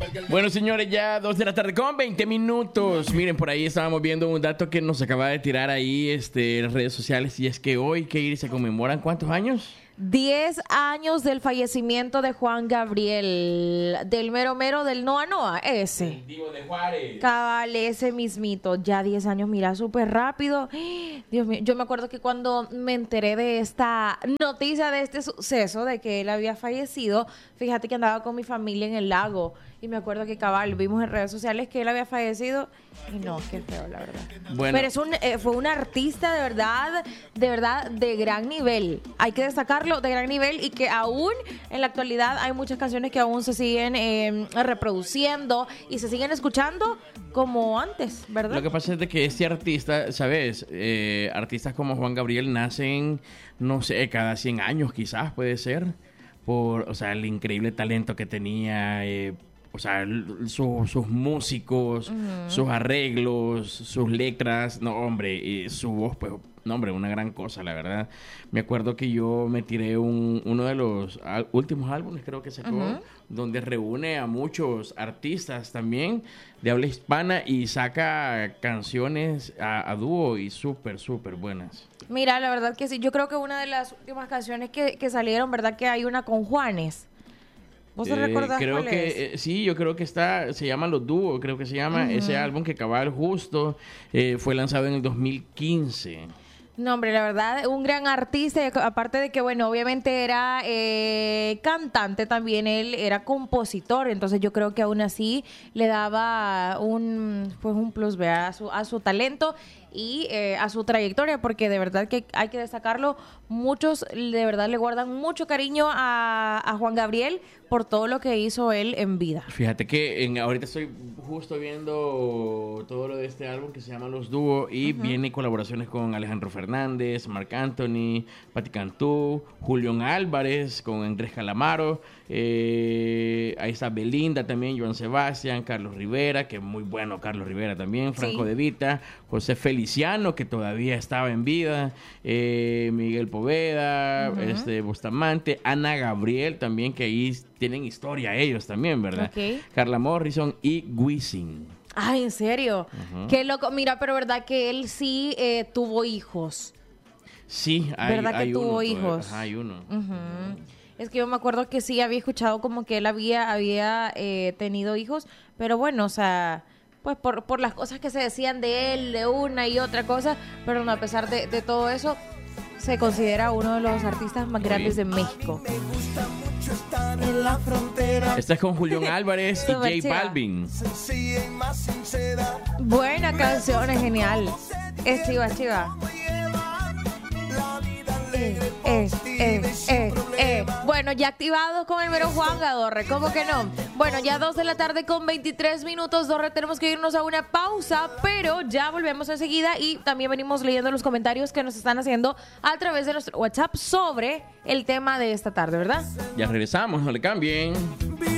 Bueno, señores, ya 2 de la tarde con 20 minutos. Miren, por ahí estábamos viendo un dato que nos acaba de tirar ahí en las redes sociales. Y es que hoy, Keiri, se conmemoran ¿cuántos años? 10 años del fallecimiento de Juan Gabriel, del mero mero del Noa Noa, ese. El Divo de Juárez. Cabal, ese mismito. Ya 10 años, mira, súper rápido. Dios mío, yo me acuerdo que cuando me enteré de esta noticia, de este suceso, de que él había fallecido, fíjate que andaba con mi familia en el lago. Y me acuerdo que cabal, vimos en redes sociales que él había fallecido. Y no, qué feo, la verdad. Bueno. Pero fue un artista de verdad, de gran nivel. Hay que destacarlo, de gran nivel, y que aún en la actualidad hay muchas canciones que aún se siguen reproduciendo y se siguen escuchando como antes, ¿verdad? Lo que pasa es de que este artista, ¿sabes? Artistas como Juan Gabriel nacen, no sé, cada 100 años quizás puede ser, o sea, el increíble talento que tenía, o sea, sus músicos, sus arreglos, sus letras, no, hombre, y su voz, pues, no, hombre, una gran cosa, la verdad. Me acuerdo que yo me tiré uno de los últimos álbumes, creo que sacó, donde reúne a muchos artistas también de habla hispana y saca canciones a dúo y súper, súper buenas. Mira, la verdad que sí, yo creo que una de las últimas canciones que salieron, ¿verdad? Que hay una con Juanes. ¿Vos te recordás creo cuál que es? sí, yo creo que se llama Los Dúos, creo que se llama ese álbum que cabal justo fue lanzado en el 2015. No, hombre, la verdad, un gran artista, aparte de que, bueno, obviamente era cantante también, él era compositor, entonces yo creo que aún así le daba un plus, ¿verdad? a su talento y a su trayectoria, porque de verdad que hay que destacarlo, muchos de verdad le guardan mucho cariño a Juan Gabriel por todo lo que hizo él en vida. Fíjate que ahorita estoy justo viendo todo lo de este álbum que se llama Los Dúos y viene colaboraciones con Alejandro Fernández, Marc Anthony, Patti Cantú, Julián Álvarez, con Andrés Calamaro, ahí está Belinda también, Joan Sebastián, Carlos Rivera, que es muy bueno Carlos Rivera también, Franco De Vita, José Feliciano, que todavía estaba en vida, Miguel Poveda, Bustamante, Ana Gabriel también, que ahí tienen historia ellos también, ¿verdad? Okay. Carla Morrison y Wisin. Ay, ¿en serio? Qué loco. Mira, pero verdad que él sí tuvo hijos. Sí, hay tuvo uno, hijos? Ajá, hay uno. Es que yo me acuerdo que sí había escuchado como que él había tenido hijos, pero bueno, o sea, pues por las cosas que se decían de él, de una y otra cosa, pero no, a pesar de todo eso, se considera uno de los artistas más grandes de México. En la frontera. Esta es con Julián Álvarez y J chiva. Balvin. Buena canción, es genial. Es chiva. Bueno, ya activados con el mero Juan Gadorre, ¿cómo que no? Bueno, ya 2 de la tarde con 23 minutos, Dorre, tenemos que irnos a una pausa, pero ya volvemos enseguida y también venimos leyendo los comentarios que nos están haciendo a través de nuestro WhatsApp sobre el tema de esta tarde, ¿verdad? Ya regresamos, no le cambien.